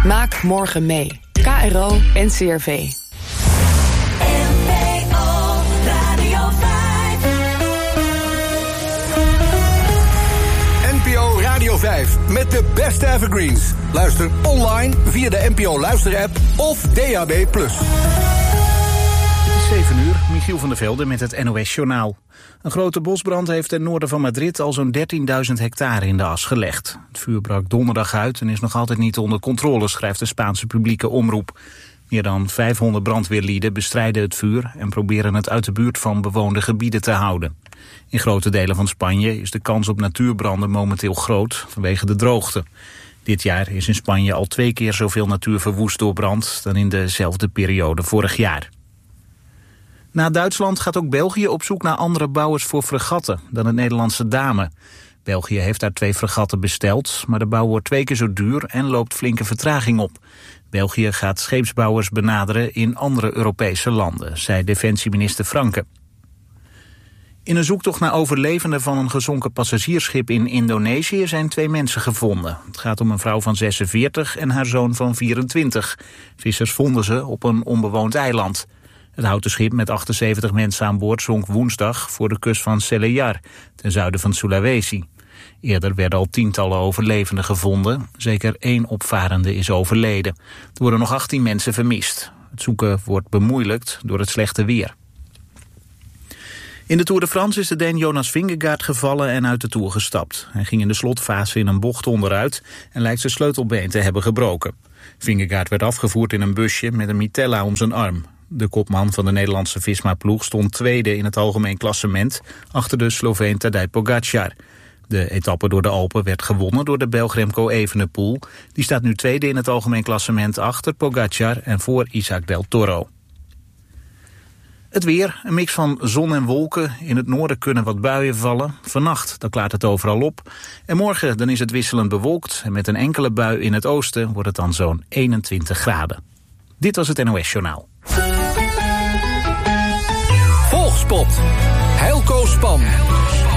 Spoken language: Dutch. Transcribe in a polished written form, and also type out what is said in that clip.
Maak morgen mee. KRO NCRV. NPO Radio 5 met de beste evergreens. Luister online via de NPO Luister-app of DAB+. Het is 7 uur, Michiel van der Velde met het NOS-journaal. Een grote bosbrand heeft ten noorden van Madrid al zo'n 13.000 hectare in de as gelegd. Het vuur brak donderdag uit en is nog altijd niet onder controle, schrijft de Spaanse publieke omroep. Meer dan 500 brandweerlieden bestrijden het vuur en proberen het uit de buurt van bewoonde gebieden te houden. In grote delen van Spanje is de kans op natuurbranden momenteel groot vanwege de droogte. Dit jaar is in Spanje al 2 keer zoveel natuur verwoest door brand dan in dezelfde periode vorig jaar. Na Duitsland gaat ook België op zoek naar andere bouwers voor fregatten dan het Nederlandse Dame. België heeft daar 2 fregatten besteld, maar de bouw wordt 2 keer zo duur en loopt flinke vertraging op. België gaat scheepsbouwers benaderen in andere Europese landen, zei defensieminister Franke. In een zoektocht naar overlevenden van een gezonken passagiersschip in Indonesië zijn 2 mensen gevonden. Het gaat om een vrouw van 46 en haar zoon van 24. Vissers vonden ze op een onbewoond eiland. Het houten schip met 78 mensen aan boord zonk woensdag voor de kust van Selayar, ten zuiden van Sulawesi. Eerder werden al tientallen overlevenden gevonden. Zeker 1 opvarende is overleden. Er worden nog 18 mensen vermist. Het zoeken wordt bemoeilijkt door het slechte weer. In de Tour de France is de Deen Jonas Vingegaard gevallen en uit de Tour gestapt. Hij ging in de slotfase in een bocht onderuit en lijkt zijn sleutelbeen te hebben gebroken. Vingegaard werd afgevoerd in een busje met een mitella om zijn arm. De kopman van de Nederlandse Visma-ploeg stond tweede in het algemeen klassement achter de Sloveen Tadej Pogačar. De etappe door de Alpen werd gewonnen door de Belg Remco Evenepoel. Die staat nu tweede in het algemeen klassement achter Pogačar en voor Isaac del Toro. Het weer, een mix van zon en wolken. In het noorden kunnen wat buien vallen. Vannacht dan klaart het overal op. En morgen dan is het wisselend bewolkt. En met een enkele bui in het oosten wordt het dan zo'n 21 graden. Dit was het NOS-journaal. Volgspot. Heilco Span.